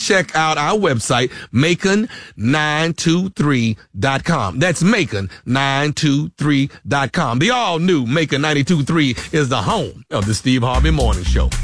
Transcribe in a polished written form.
check out our website, Macon923.com. That's Macon923.com. The all-new Macon 92.3 is the home of the Steve Harvey Morning Show.